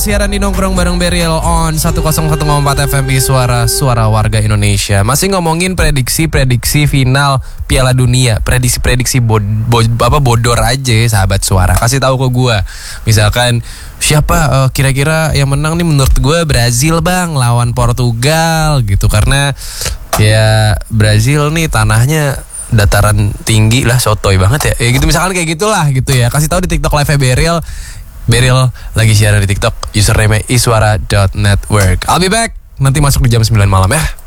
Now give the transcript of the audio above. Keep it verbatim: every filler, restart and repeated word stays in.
Siaran di Nongkrong bareng Beriel on seratus satu koma empat F M I Suara Suara Warga Indonesia. Masih ngomongin prediksi-prediksi final Piala Dunia. Prediksi-prediksi bod, bod, apa bodor aja sahabat suara. Kasih tahu ke gue. Misalkan siapa uh, kira-kira yang menang nih menurut gue Brazil bang lawan Portugal gitu. Karena ya Brazil nih tanahnya dataran tinggi lah, sotoy banget ya. Ya gitu misalkan kayak gitulah gitu ya. Kasih tahu di TikTok live Beriel. Beriel lagi siaran di TikTok, username iswara dot network. I'll be back nanti masuk di jam sembilan malam ya.